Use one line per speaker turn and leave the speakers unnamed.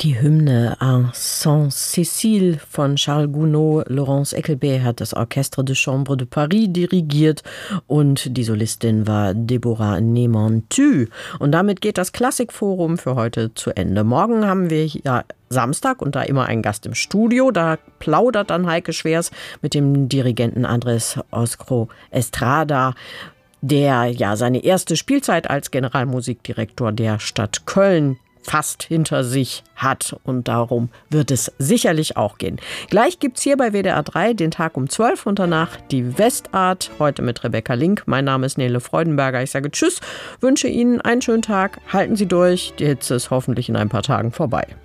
Die Hymne à Saint-Cécile von Charles Gounod. Laurence Eckelberg hat das Orchestre de Chambre de Paris dirigiert und die Solistin war Deborah Nemantu. Und damit geht das Klassikforum für heute zu Ende. Morgen haben wir ja Samstag und da immer ein Gast im Studio. Da plaudert dann Heike Schwers mit dem Dirigenten Andrés Osco Estrada, der ja seine erste Spielzeit als Generalmusikdirektor der Stadt Köln fast hinter sich hat. Und darum wird es sicherlich auch gehen. Gleich gibt es hier bei WDR 3 den Tag um 12 und danach die Westart. Heute mit Rebecca Link. Mein Name ist Nele Freudenberger. Ich sage Tschüss, wünsche Ihnen einen schönen Tag. Halten Sie durch. Die Hitze ist hoffentlich in ein paar Tagen vorbei.